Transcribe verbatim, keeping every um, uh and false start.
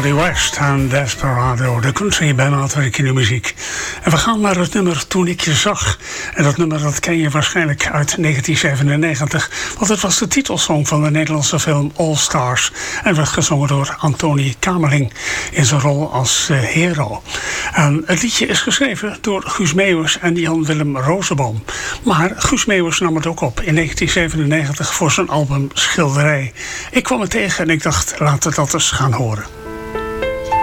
Charlie West en Desperado, de country bijmaatwerk in de muziek. En we gaan naar het nummer Toen ik je zag. En dat nummer dat ken je waarschijnlijk uit negentien zevenennegentig, want het was de titelsong van de Nederlandse film All Stars en werd gezongen door Antonie Kamerling in zijn rol als uh, hero. En het liedje is geschreven door Guus Meeuwis en Jan-Willem Rozenboom. Maar Guus Meeuwis nam het ook op in negentien zevenennegentig voor zijn album Schilderij. Ik kwam het tegen en ik dacht, laten we dat eens gaan horen.